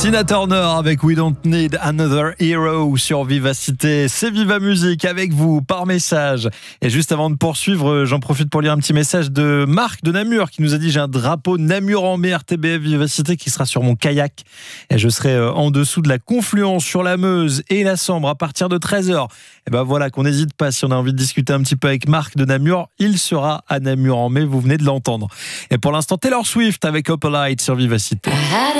Tina Turner avec We Don't Need Another Hero sur Vivacité. C'est Viva Musique avec vous par message. Et juste avant de poursuivre, j'en profite pour lire un petit message de Marc de Namur qui nous a dit: j'ai un drapeau Namur en mer RTBF Vivacité qui sera sur mon kayak et je serai en dessous de la confluence sur la Meuse et la Sambre à partir de 13h. Et ben voilà, qu'on n'hésite pas si on a envie de discuter un petit peu avec Marc de Namur, il sera à Namur en mai, vous venez de l'entendre. Et pour l'instant, Taylor Swift avec Opalite sur Vivacité.